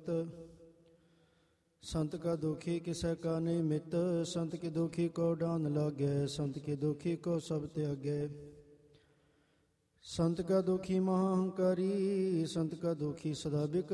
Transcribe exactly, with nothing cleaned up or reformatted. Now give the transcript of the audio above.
भक्त। संत का दुखी किसै का नहीं मित, संत के दुखी को डान लागे, संत के दुखी को सब त्यागे। संत का दुखी महाअहंकारी, संत का दुखी सदा बिक